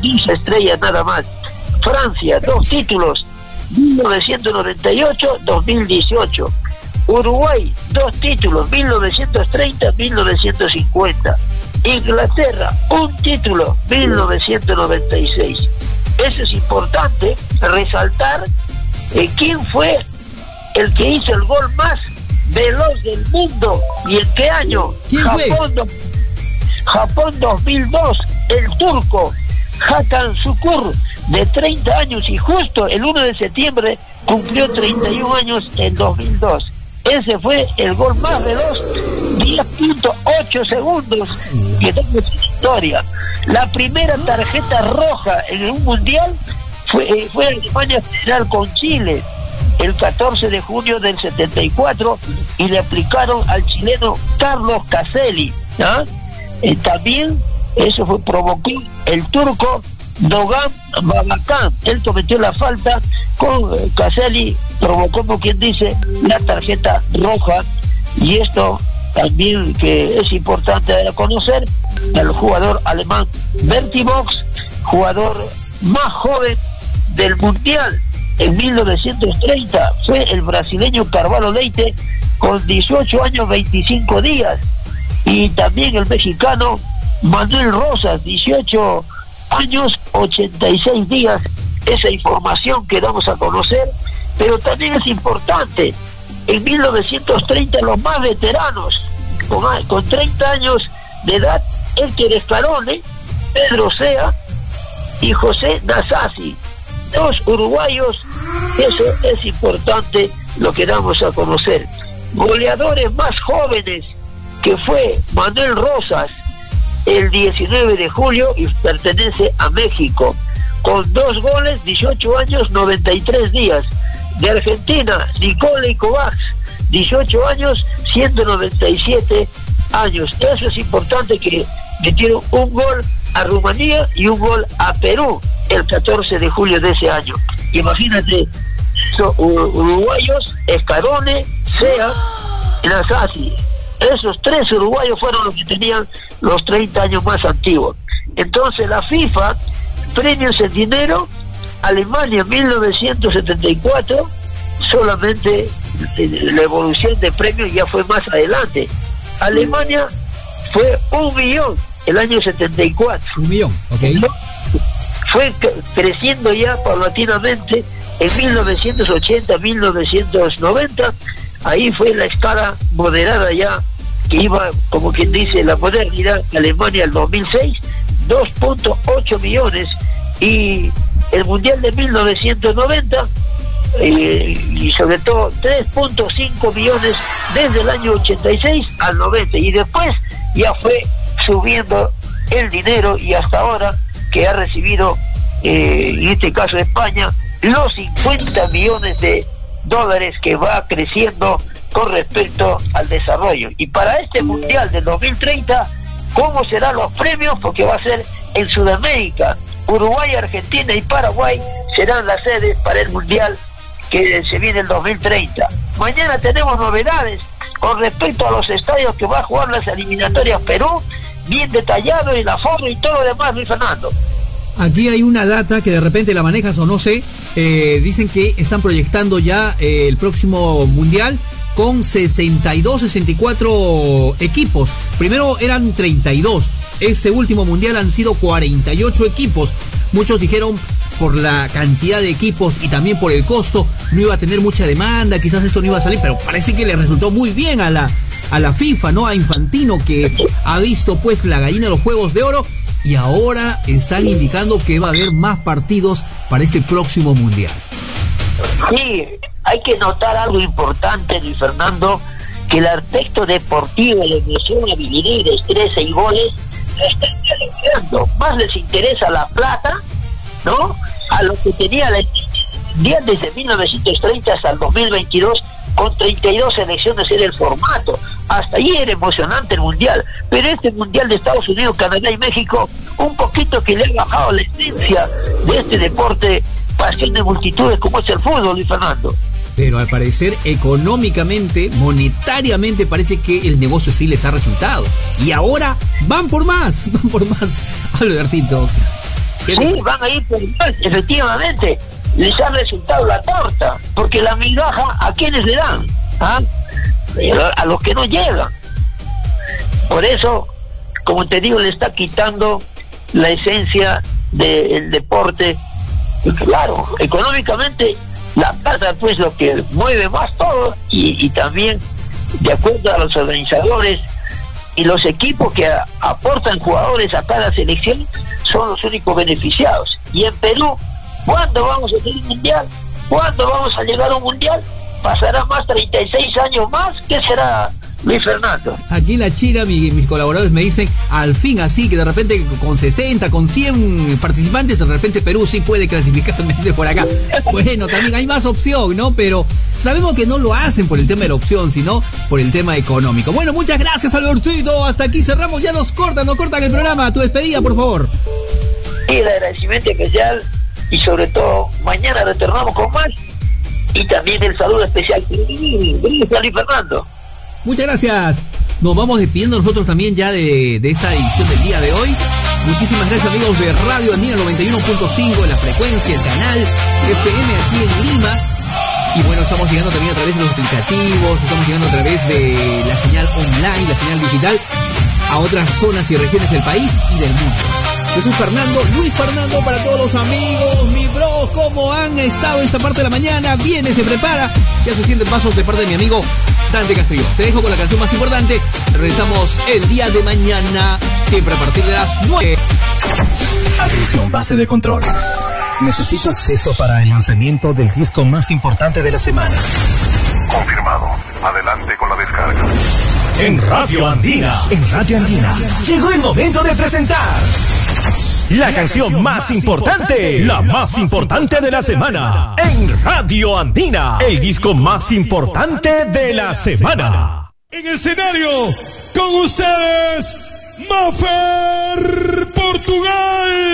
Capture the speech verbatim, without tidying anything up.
diez estrellas nada más. Francia, dos títulos, mil novecientos noventa y ocho, dos mil dieciocho. Uruguay, dos títulos, mil novecientos treinta, mil novecientos cincuenta. Inglaterra, un título, mil novecientos noventa y seis. Eso es importante resaltar eh, quién fue el que hizo el gol más veloz del mundo y en qué año. ¿Quién Japón, fue? Japón dos mil dos, el turco Hakan Şükür, de treinta años, y justo el uno de septiembre cumplió treinta y un años en dos mil dos. Ese fue el gol más veloz, diez punto ocho segundos que tenemos en historia. La primera tarjeta roja en un mundial fue, fue Alemania Federal con Chile el catorce de junio del setenta y cuatro, y le aplicaron al chileno Carlos Caselli, ¿no? Eh, también eso fue provocó el turco Doğan Babacan. Él cometió la falta con eh, Caselli, provocó, como quien dice, la tarjeta roja. Y esto también que es importante de conocer, el jugador alemán Berti Vogts, jugador más joven del mundial en mil novecientos treinta, fue el brasileño Carvalho Leite con dieciocho años veinticinco días. Y también el mexicano Manuel Rosas, dieciocho años ochenta y seis días. Esa información que damos a conocer. Pero también es importante, en mil novecientos treinta los más veteranos con, con treinta años de edad, Héctor Scarone, Pedro Sea y José Nasasi, dos uruguayos. Eso es importante lo que damos a conocer. Goleadores más jóvenes, que fue Manuel Rosas el diecinueve de julio y pertenece a México, con dos goles, dieciocho años, noventa y tres días. De Argentina, Nicole Kovacs, dieciocho años, ciento noventa y siete años. Eso es importante, que metieron un gol a Rumanía y un gol a Perú el catorce de julio de ese año. Imagínate, so, uruguayos, Scarone, Sea, Nasasi. Esos tres uruguayos fueron los que tenían los treinta años más antiguos. Entonces la FIFA, premios en dinero, Alemania mil novecientos setenta y cuatro, solamente la evolución de premios ya fue más adelante. Alemania fue un millón el año setenta y cuatro. Un millón, ok. Fue creciendo ya paulatinamente en mil novecientos ochenta, mil novecientos noventa. Ahí fue la escala moderada ya, que iba, como quien dice, la modernidad. Alemania el dos mil seis, dos punto ocho millones. Y el Mundial de mil novecientos noventa, eh, y sobre todo tres punto cinco millones desde el año ochenta y seis al noventa. Y después ya fue subiendo el dinero, y hasta ahora que ha recibido, eh, en este caso España, los cincuenta millones de dólares, que va creciendo con respecto al desarrollo. Y para este Mundial del dos mil treinta, ¿cómo serán los premios? Porque va a ser en Sudamérica. Uruguay, Argentina y Paraguay serán las sedes para el Mundial que se viene el dos mil treinta. Mañana tenemos novedades con respecto a los estadios que va a jugar las eliminatorias Perú, bien detallado, el aforo y todo lo demás, Luis Fernando. Aquí hay una data que de repente la manejas o no sé, eh, dicen que están proyectando ya eh, el próximo Mundial con sesenta y dos, sesenta y cuatro equipos. Primero eran treinta y dos, este último Mundial han sido cuarenta y ocho equipos. Muchos dijeron por la cantidad de equipos y también por el costo no iba a tener mucha demanda, quizás esto no iba a salir, pero parece que le resultó muy bien a la, a la FIFA, ¿no? A Infantino, que ha visto pues la gallina de los Juegos de Oro. Y ahora están indicando que va a haber más partidos para este próximo Mundial. Sí, hay que notar algo importante, Luis Fernando, que el aspecto deportivo, la emoción, habilidad, destreza y goles no están logrando. Más les interesa la plata, ¿no? A lo que tenía la Mundial desde mil novecientos treinta hasta el dos mil veintidós, con treinta y dos selecciones era el formato. Hasta ahí era emocionante el Mundial, pero este Mundial de Estados Unidos, Canadá y México, un poquito que le ha bajado la esencia de este deporte, pasión de multitudes como es el fútbol, Luis Fernando. Pero al parecer económicamente, monetariamente, parece que el negocio sí les ha resultado. Y ahora van por más, van por más. Albertito. Sí, van a ir por igual, efectivamente. Les ha resultado la torta, porque la migaja, ¿a quiénes le dan? ¿Ah? A los que no llegan. Por eso, como te digo, le está quitando la esencia del deporte. Y claro, económicamente la plata pues lo que mueve más todo, y, y también de acuerdo a los organizadores y los equipos que a, aportan jugadores a cada selección, son los únicos beneficiados. Y en Perú, ¿cuándo vamos a tener un mundial? ¿Cuándo vamos a llegar a un mundial? Pasará más treinta y seis años más. ¿Qué será, Luis Fernando? Aquí en la China, mi, mis colaboradores me dicen, al fin así, que de repente con sesenta, con cien participantes, de repente Perú sí puede clasificar, me dice por acá. Bueno, también hay más opción, ¿no? Pero sabemos que no lo hacen por el tema de la opción, sino por el tema económico. Bueno, muchas gracias, Albertito. Hasta aquí cerramos, ya nos cortan, nos cortan el programa. Tu despedida, por favor. Y el agradecimiento especial, y sobre todo, mañana retornamos con más. Y también el saludo especial para Luis Fernando. Muchas gracias. Nos vamos despidiendo nosotros también ya de, de esta edición del día de hoy. Muchísimas gracias, amigos de Radio Andina noventa y uno punto cinco, la frecuencia, el canal F M aquí en Lima. Y bueno, estamos llegando también a través de los aplicativos, estamos llegando a través de la señal online, la señal digital, a otras zonas y regiones del país y del mundo. Jesús Fernando, Luis Fernando para todos los amigos, mi bro, ¿cómo han estado esta parte de la mañana? Viene, se prepara, ya se sienten pasos de parte de mi amigo Dante Castillo. Te dejo con la canción más importante, regresamos el día de mañana, siempre a partir de las nueve. Atención, base de control. Necesito acceso para el lanzamiento del disco más importante de la semana. Confirmado. Adelante con la descarga. En Radio Andina, en Radio Andina, llegó el momento de presentar la canción más importante, la más importante de la semana. En Radio Andina, el disco más importante de la semana. En escenario, con ustedes, Maffer Portugal.